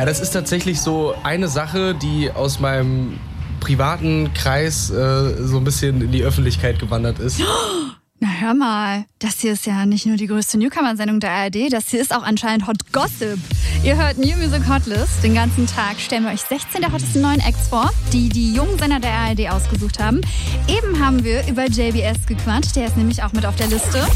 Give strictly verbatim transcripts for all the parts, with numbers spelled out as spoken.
Ja, das ist tatsächlich so eine Sache, die aus meinem privaten Kreis äh, so ein bisschen in die Öffentlichkeit gewandert ist. Na hör mal, das hier ist ja nicht nur die größte Newcomer-Sendung der A R D, das hier ist auch anscheinend Hot Gossip. Ihr hört New Music Hotlist. Den ganzen Tag stellen wir euch sechzehn der hottesten neuen Acts vor, die die jungen Sender der A R D ausgesucht haben. Eben haben wir über J B S gequatscht, der ist nämlich auch mit auf der Liste.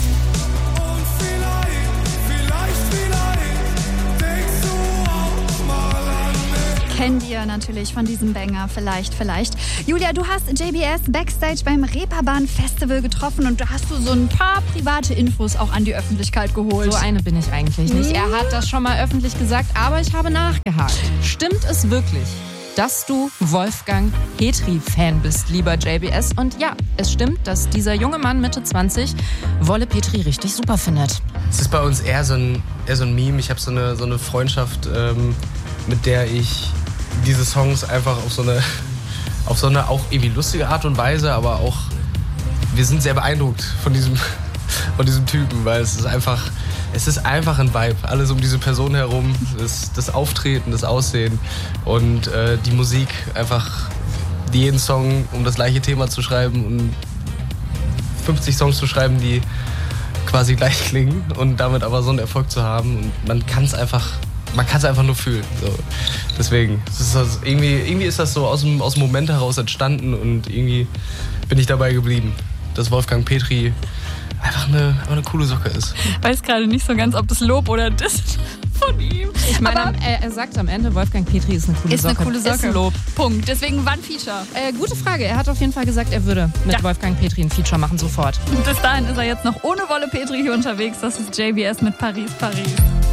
Kennt ihr natürlich von diesem Banger, vielleicht, vielleicht. Julia, du hast J B S Backstage beim Reeperbahn Festival getroffen und da hast du so ein paar private Infos auch an die Öffentlichkeit geholt. So eine bin ich eigentlich nicht. Er hat das schon mal öffentlich gesagt, aber ich habe nachgehakt. Stimmt es wirklich, dass du Wolfgang Petri-Fan bist, lieber J B S? Und ja, es stimmt, dass dieser junge Mann Mitte zwanzig Wolle Petri richtig super findet. Es ist bei uns eher so ein, eher so ein Meme. Ich habe so eine, so eine Freundschaft, ähm, mit der ich diese Songs einfach auf so eine, auf so eine auch irgendwie lustige Art und Weise, aber auch, wir sind sehr beeindruckt von diesem, von diesem Typen, weil es ist einfach, es ist einfach ein Vibe. Alles um diese Person herum, das, das Auftreten, das Aussehen und äh, die Musik, einfach jeden Song, um das gleiche Thema zu schreiben und fünfzig Songs zu schreiben, die quasi gleich klingen und damit aber so einen Erfolg zu haben und man kann es einfach Man kann es einfach nur fühlen. So. Deswegen, es ist das, irgendwie, irgendwie ist das so aus dem, aus dem Moment heraus entstanden und irgendwie bin ich dabei geblieben, dass Wolfgang Petri einfach eine, einfach eine coole Socke ist. Ich weiß gerade nicht so ganz, ob das Lob oder Diss von ihm. Ich meine, er, er sagt am Ende, Wolfgang Petri ist eine coole ist Socke. Ist eine coole Socke. Ist ein Lob. Punkt. Deswegen, wann Feature? Äh, gute Frage. Er hat auf jeden Fall gesagt, er würde mit ja. Wolfgang Petri ein Feature machen, sofort. Und bis dahin ist er jetzt noch ohne Wolle Petri hier unterwegs. Das ist J B S mit Paris, Paris.